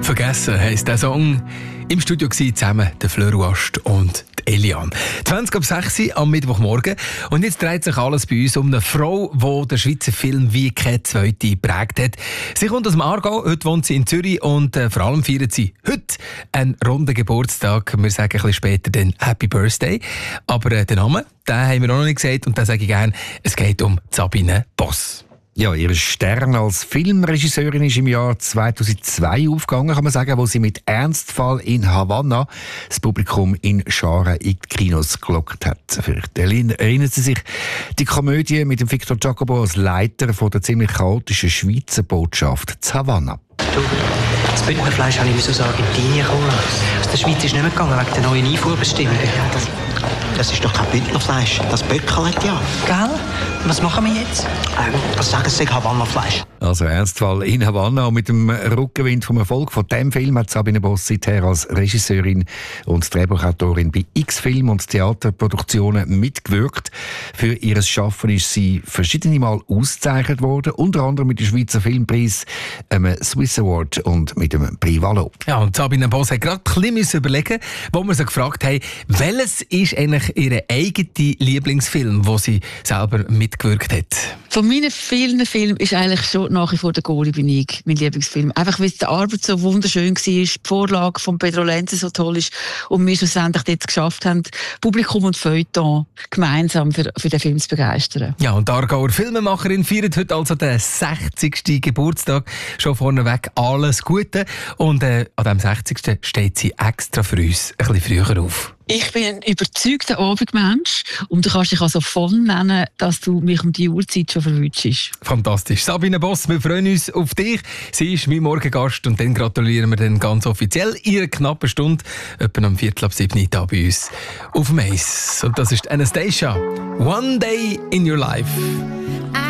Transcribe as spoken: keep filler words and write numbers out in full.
Vergessen heisst der Song. Im Studio waren zusammen der Fleur Ast und die Eliane. zwanzig ab sechs Uhr am Mittwochmorgen. Und jetzt dreht sich alles bei uns um eine Frau, die den Schweizer Film wie keine zweite geprägt hat. Sie kommt aus dem Aargau, heute wohnt sie in Zürich und äh, vor allem feiert sie heute einen runden Geburtstag. Wir sagen ein bisschen später den Happy Birthday. Aber äh, den Namen, den haben wir auch noch nicht gesagt und den sage ich gerne. Es geht um Sabine Boss. Ja, ihr Stern als Filmregisseurin ist im Jahr zweitausendzwei aufgegangen, kann man sagen, wo sie mit Ernstfall in Havanna das Publikum in Scharen in die Kinos gelockt hat. Vielleicht erinnern Sie sich, die Komödie mit dem Victor Giacobo als Leiter von der ziemlich chaotischen Schweizer Botschaft zu Havanna. Du, das Bündnerfleisch habe ich aus Argentinien kommen lassen. Aus der Schweiz ist nicht mehr gegangen wegen der neuen Einfuhrbestimmungen. Das, das ist doch kein Bündnerfleisch, das böckelt ja. Gell? Was machen wir jetzt? Ähm, was sagen Sie, Havanna-Fleisch? Also Ernstfall in Havanna. Und mit dem Rückenwind vom Erfolg von diesem Film hat Sabine Boss seither als Regisseurin und Drehbuchautorin bei X-Film und Theaterproduktionen mitgewirkt. Für ihr Schaffen ist sie verschiedene Mal ausgezeichnet worden, unter anderem mit dem Schweizer Filmpreis, einem Swiss Award und mit dem Prix Valo. Ja, und Sabine Boss hat gerade ein bisschen überlegen, wo wir sie gefragt haben, welches ist eigentlich ihr eigener Lieblingsfilm, wo sie selber mitgewirkt hat? Von meinen vielen Filmen ist eigentlich schon nach wie vor «Der Goalie» bin ich, mein Lieblingsfilm. Einfach weil die Arbeit so wunderschön war, die Vorlage von Pedro Lenze so toll ist und wir schlussendlich jetzt geschafft haben, Publikum und Feuilleton gemeinsam für, für den Film zu begeistern. Ja, und die Aargauer Filmemacherin feiert heute also den sechzigsten Geburtstag. Schon vorneweg alles Gute. Und äh, an diesem sechzigsten steht sie extra für uns ein bisschen früher auf. Ich bin ein überzeugter Abendmensch und du kannst dich also voll nennen, dass du mich um die Uhrzeit schon verwünschst. Fantastisch. Sabine Boss, wir freuen uns auf dich. Sie ist mein Morgengast und dann gratulieren wir dann ganz offiziell ihre knappe Stunde, etwa am Viertel ab sieben Uhr da bei uns auf dem Eis. Und das ist Anastasia. One Day in Your Life.